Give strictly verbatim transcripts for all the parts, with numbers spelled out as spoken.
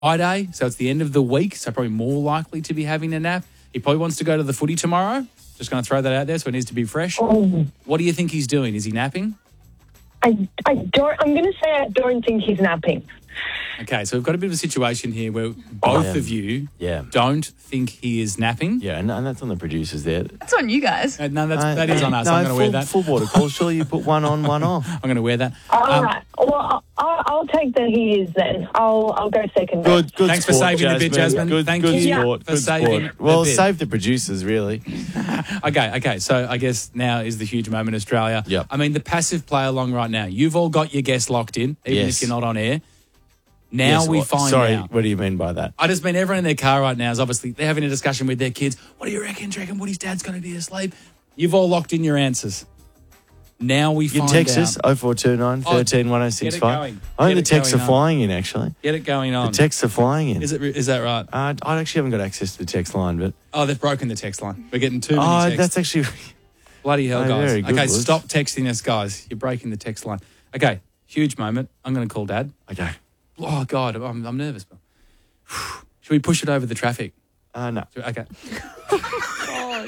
Friday, so it's the end of the week, so probably more likely to be having a nap. He probably wants to go to the footy tomorrow. Just going to throw that out there, so it needs to be fresh. Oh. What do you think he's doing? Is he napping? I, I don't, I'm going to say I don't think he's napping. Okay, so we've got a bit of a situation here where both yeah. of you Yeah. don't think he is napping. Yeah, and, and that's on the producers there. That's on you guys. Uh, no, that's, Uh, that is on us. No, I'm going to wear full, that. full border call. Surely you put one on, one off. I'm going to wear that. All Um, right. Well, I'll, I'll take that he is then. I'll I'll go second. Good, good Thanks for sport, saving the bit, Jasmine. Good, Thank good you sport, for good saving sport. the Well, bit. save the producers, really. Okay, okay. So I guess now is the huge moment, Australia. Yep. I mean, the passive play along right now. You've all got your guests locked in, even Yes. if you're not on air. Now Yes, we what- find Sorry, out. what do you mean by that? I just mean everyone in their car right now is obviously they're having a discussion with their kids. What do you reckon? Do you reckon Woody's dad's going to be asleep? You've all locked in your answers. Now we You find text out. us oh four two nine, one three, one oh six five. going. I think Get the it texts are going on. flying in, actually. Get it going on. The texts are flying in. is it? Is that right? Uh, I actually haven't got access to the text line, but... Oh, they've broken the text line. We're getting too many Oh, texts. that's actually... Bloody hell, Oh, guys. very good, Okay, Woods. stop texting us, guys. You're breaking the text line. Okay, huge moment. I'm going to call Dad. Okay. Oh, God, I'm, I'm nervous. Should we push it over the traffic? Uh, no. Okay. God.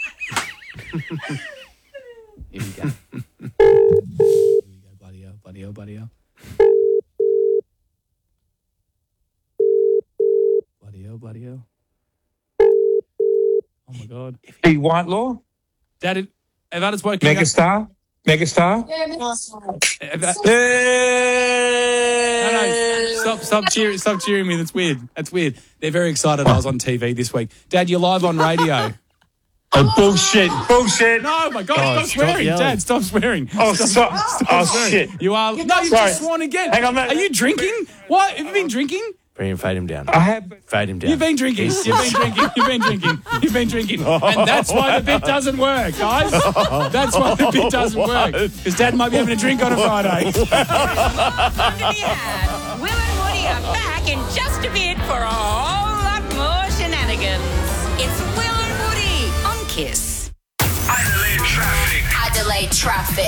Here we go. Here we go. Bloody hell, bloody hell, bloody hell. Bloody hell, bloody hell. Oh, my God. Hey, Whitelaw, Dad, it- Evada's woken up. Megastar, Megastar. Eva- Hey! No, no, stop, stop cheering, stop cheering me. That's weird. That's weird. They're very excited I was on T V this week. Dad, you're live on radio. Oh, bullshit, bullshit. No, my God, Oh, stop stop swearing. yelling. Dad, stop swearing. Oh, stop, stop. Oh, swearing. shit. You are. No, you Sorry. just sworn again. Hang on, mate. Are you drinking? What? Have you been drinking? Bring him, fade him down. I have. Fade him down. You've been drinking. You've been drinking. You've been drinking. You've been drinking. And that's why the bit doesn't work, guys. That's why the bit doesn't work. Because Dad might be having a drink on a Friday. Fun to be had. Will and Woody are back in just a bit for a whole lot more shenanigans. It's Will and Woody on Kiss. Adelaide traffic. Adelaide traffic.